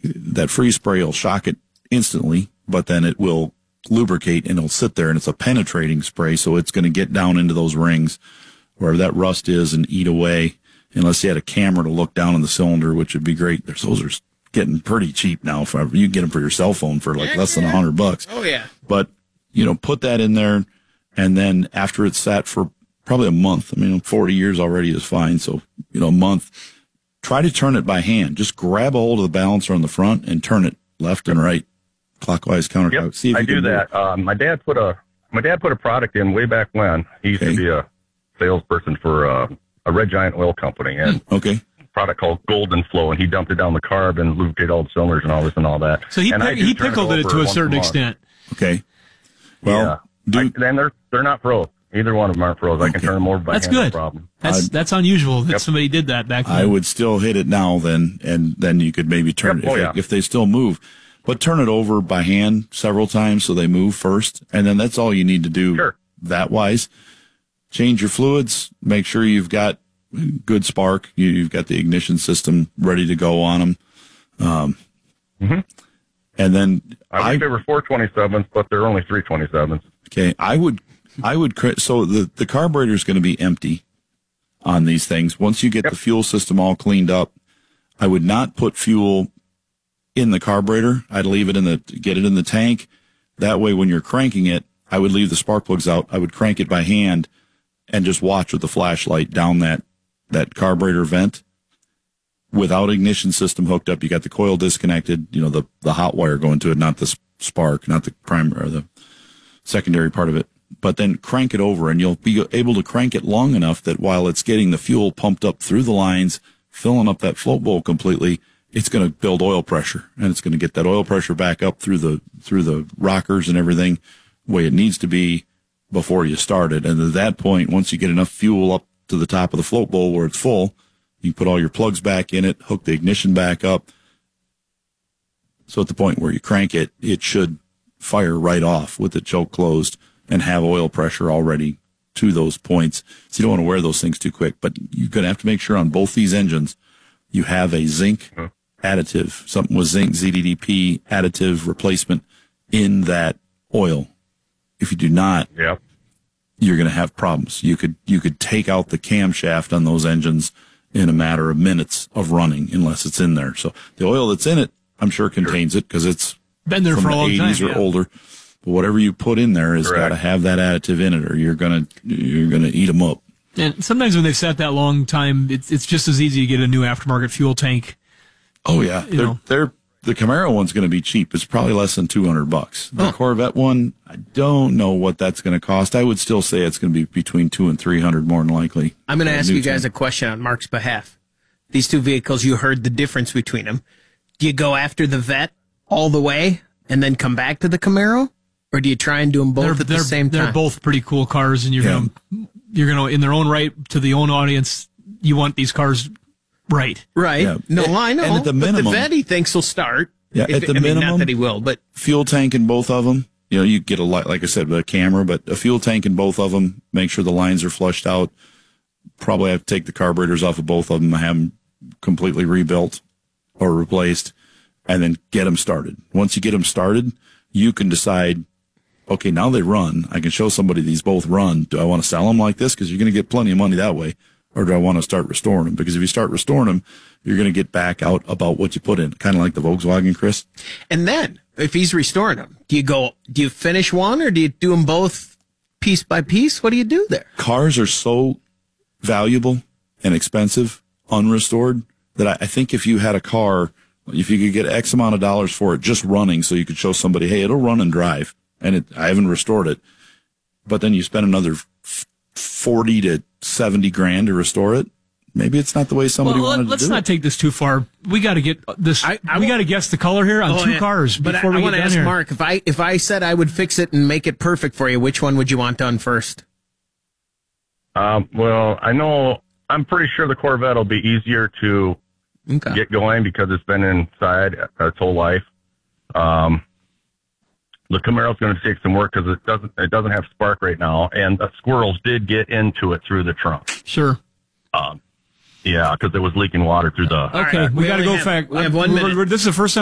that freeze spray will shock it instantly, but then it will lubricate and it'll sit there, and it's a penetrating spray, so it's going to get down into those rings wherever that rust is and eat away. Unless you had a camera to look down on the cylinder, which would be great. Those are getting pretty cheap now. You can get them for your cell phone for like less than $100. Oh yeah. But put that in there, and then after it's sat for probably a month. 40 years already is fine. So a month. Try to turn it by hand. Just grab a hold of the balancer on the front and turn it left and right, clockwise, counterclockwise. Yep, See if I you do can that. My dad put a product in way back when. He used to be a salesperson for a Red Giant oil company, and a product called Golden Flow, and he dumped it down the carb and lubricated all the cylinders and all this and all that. So he pickled it to a certain extent. Okay. Well, then they're not pros. Either one of them aren't pros. I can turn them over by hand. Good. No problem. That's unusual that somebody did that back then. I would still hit it now then, and then you could maybe turn it if they still move. But turn it over by hand several times so they move first, and then that's all you need to do that wise. Change your fluids. Make sure you've got good spark. You've got the ignition system ready to go on them. And then I wish they were 427s, but they're only 327s. Okay, I would. So the carburetor is going to be empty on these things. Once you get the fuel system all cleaned up, I would not put fuel in the carburetor. I'd leave it get it in the tank. That way, when you're cranking it, I would leave the spark plugs out. I would crank it by hand and just watch with the flashlight down that carburetor vent. Without ignition system hooked up, you got the coil disconnected, the hot wire going to it, not the spark, not the primary or the secondary part of it. But then crank it over, and you'll be able to crank it long enough that while it's getting the fuel pumped up through the lines, filling up that float bowl completely, it's going to build oil pressure, and it's going to get that oil pressure back up through the rockers and everything the way it needs to be before you start it. And at that point, once you get enough fuel up to the top of the float bowl where it's full, you put all your plugs back in it, hook the ignition back up. So at the point where you crank it, it should fire right off with the choke closed and have oil pressure already to those points. So you don't want to wear those things too quick, but you're going to have to make sure on both these engines you have a zinc additive, something with zinc ZDDP additive replacement in that oil. If you do not, you're going to have problems. You could take out the camshaft on those engines in a matter of minutes of running unless it's in there. So the oil that's in it, I'm sure contains it because it's been there from for a the long 80s time, or older. But whatever you put in there has got to have that additive in it, or you're gonna eat them up. And sometimes when they've sat that long time, it's just as easy to get a new aftermarket fuel tank. Oh yeah, the Camaro one's going to be cheap. It's probably less than $200. The Corvette one, I don't know what that's going to cost. I would still say it's going to be between $200 and $300 more than likely. I'm going to ask you guys a question on Mark's behalf. These two vehicles, you heard the difference between them. Do you go after the Vet all the way and then come back to the Camaro? Or do you try and do them both at the same time? They're both pretty cool cars, and you're gonna in their own right, to the own audience, you want these cars right. Right. Yeah. No, I know. And at the minimum, but the Vet he thinks will start. Yeah, at the minimum, not that he will, but fuel tank in both of them. You get a lot, like I said, with a camera, but a fuel tank in both of them. Make sure the lines are flushed out. Probably have to take the carburetors off of both of them, have them completely rebuilt or replaced, and then get them started. Once you get them started, you can decide, okay, now they run. I can show somebody these both run. Do I want to sell them like this? Because you're going to get plenty of money that way. Or do I want to start restoring them? Because if you start restoring them, you're going to get back out about what you put in. Kind of like the Volkswagen, Chris. And then, if he's restoring them, do you finish one, or do you do them both piece by piece? What do you do there? Cars are so valuable and expensive, unrestored, that I think if you had a car, if you could get X amount of dollars for it just running, so you could show somebody, hey, it'll run and drive, and I haven't restored it, but then you spend another 40 to 70 grand to restore it, maybe it's not the way somebody wanted to do it. Let's not take this too far. We got to get this. We got to guess the color here on two cars before we get done here. But I want to ask Mark, if I said I would fix it and make it perfect for you, which one would you want done first? Well, I'm pretty sure the Corvette will be easier to get going because it's been inside its whole life. The Camaro's going to take some work because it doesn't have spark right now, and squirrels did get into it through the trunk. Sure. Yeah, because it was leaking water through the. Okay, we got to go back. We have 1 minute. This is the first time